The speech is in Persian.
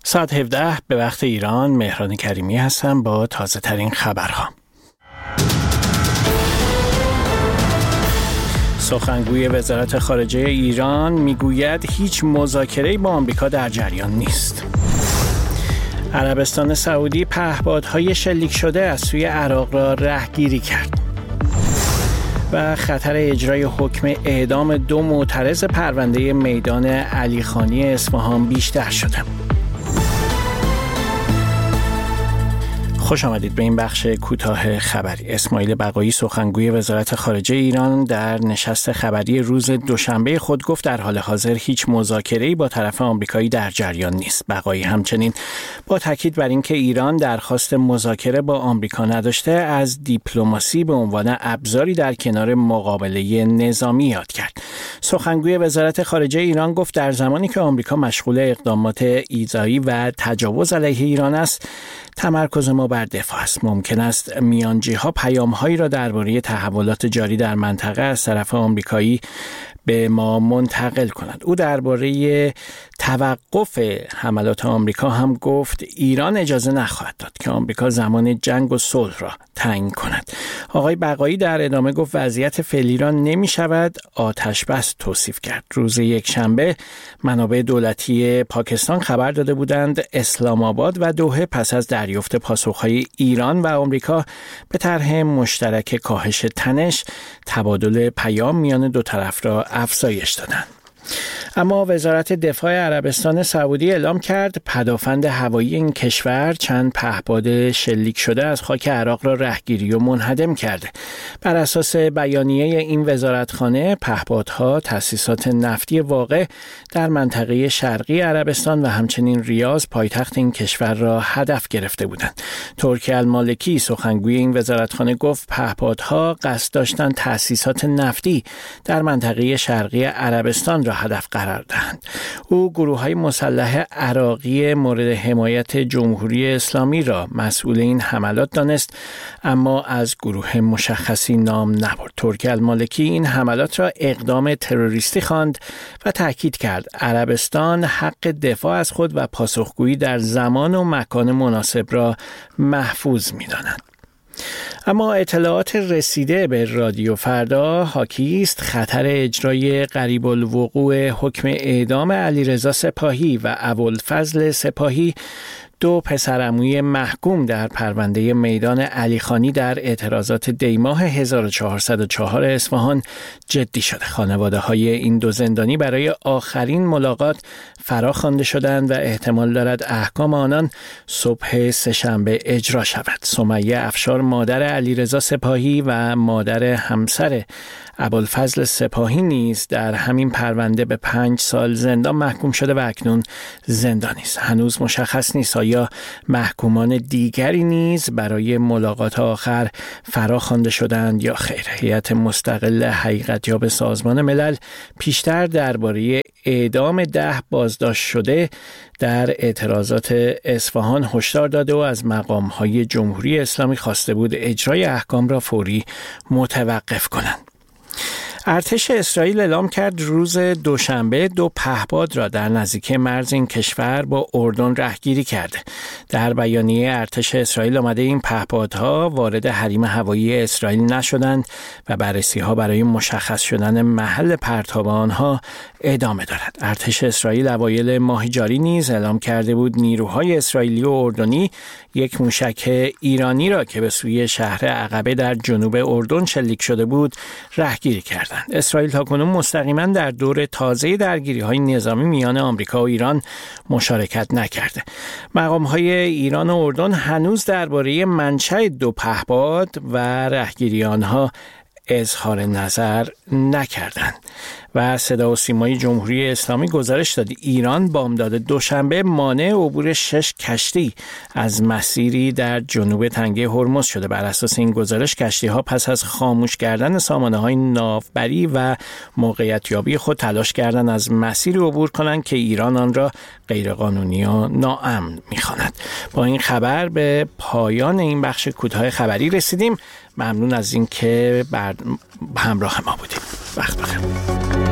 ساعت 17 به وقت ایران، مهران کریمی هستم با تازه ترین خبرها. سخنگوی وزارت خارجه ایران میگوید هیچ مذاکره‌ای با آمریکا در جریان نیست. عربستان سعودی پهپادهای شلیک شده از سوی عراق را رهگیری کرد. و خطر اجرای حکم اعدام 2 معترض پرونده میدان علیخانی اصفهان بیشتر شده. خوش آمدید به این بخش کوتاه خبری. اسماعیل بقایی سخنگوی وزارت خارجه ایران در نشست خبری روز دوشنبه خود گفت در حال حاضر هیچ مذاکره‌ای با طرف آمریکایی در جریان نیست. بقایی همچنین با تاکید بر اینکه ایران درخواست مذاکره با آمریکا نداشته، از دیپلماسی به عنوان ابزاری در کنار مقابله نظامی یاد کرد. سخنگوی وزارت خارجه ایران گفت در زمانی که آمریکا مشغول اقدامات ایذایی و تجاوز علیه ایران است، تمرکز ما بر دفاع است. ممکن است میانجی‌ها پیام‌هایی را درباره تحولات جاری در منطقه از طرف آمریکایی به ما منتقل کنند. او درباره توقف حملات آمریکا هم گفت ایران اجازه نخواهد داد که آمریکا زمان جنگ و صلح را تعیین کند. آقای بقایی در ادامه گفت وضعیت فعلی را نمی‌شود آتش بس توصیف کرد. روز یکشنبه منابع دولتی پاکستان خبر داده بودند اسلام آباد و دوحه پس از دریافت پاسخ‌های ایران و آمریکا به طرح مشترک کاهش تنش، تبادل پیام میان دو طرف را افزایش دادند. اما وزارت دفاع عربستان سعودی اعلام کرد پدافند هوایی این کشور چند پهپاد شلیک شده از خاک عراق را رهگیری و منهدم کرده. بر اساس بیانیه این وزارتخانه، پهپادها تأسیسات نفتی واقع در منطقه شرقی عربستان و همچنین ریاض پایتخت این کشور را هدف گرفته بودند. ترکی المالکی سخنگوی این وزارتخانه گفت پهپادها قصد داشتند تأسیسات نفتی در منطقه شرقی عربستان را هدف قرار دهند. او گروه‌های مسلح عراقی مورد حمایت جمهوری اسلامی را مسئول این حملات دانست، اما از گروه مشخصی نام نبرد. ترکی المالکی این حملات را اقدام تروریستی خواند و تاکید کرد عربستان حق دفاع از خود و پاسخگویی در زمان و مکان مناسب را محفوظ می‌داند. اما اطلاعات رسیده به رادیو فردا حاکی است خطر اجرای قریب الوقوع حکم اعدام علیرضا سپاهی و ابوالفضل سپاهی، 2 پسرعموی محکوم در پرونده میدان علیخانی در اعتراضات دیماه 1404 اصفهان جدی شده. خانواده‌های این 2 زندانی برای آخرین ملاقات فراخوانده شدند و احتمال دارد احکام آنان صبح سه‌شنبه اجرا شود. سمیه افشار مادر علیرضا سپاهی و مادر همسر ابوالفضل سپاهی نیز در همین پرونده به 5 سال زندان محکوم شده و اکنون زندانی است. هنوز مشخص نیست آیا محکومان دیگری نیز برای ملاقات آخر فراخوانده شدند یا خیر. هیئت مستقل حقیقتیاب سازمان ملل پیشتر درباره اعدام 10 بازداشت شده در اعتراضات اصفهان هشدار داده و از مقام‌های جمهوری اسلامی خواسته بود اجرای احکام را فوری متوقف کنند. ارتش اسرائیل اعلام کرد روز دوشنبه 2 پهپاد را در نزدیکی مرز این کشور با اردن رهگیری کرده. در بیانیه ارتش اسرائیل آمده این پهپادها وارد حریم هوایی اسرائیل نشدند و بررسی‌ها برای مشخص شدن محل پرتاب آنها ادامه دارد. ارتش اسرائیل اوایل ماه جاری نیز اعلام کرده بود نیروهای اسرائیلی و اردنی 1 موشک ایرانی را که به سوی شهر عقبه در جنوب اردن شلیک شده بود رهگیری کردند. اسرائیل تاکنون مستقیما در دور تازه درگیری‌های نظامی میان آمریکا و ایران مشارکت نکرده. مقام‌های ایران و اردن هنوز درباره منشأ 2 پهپاد و رهگیری آنها اظهار نظر نکردند. و صدا و سیمای جمهوری اسلامی گزارش داد ایران بامداد دوشنبه مانع عبور 6 کشتی از مسیری در جنوب تنگه هرمز شده. بر اساس این گزارش کشتی‌ها پس از خاموش کردن سامانه‌های ناوبری و موقعیت‌یابی خود تلاش کردند از مسیری عبور کنند که ایران آن را غیرقانونی و ناامن می‌خواند. با این خبر به پایان این بخش کوتاه خبری رسیدیم. ممنون از اینکه همراه ما بودید. وقت بخیر.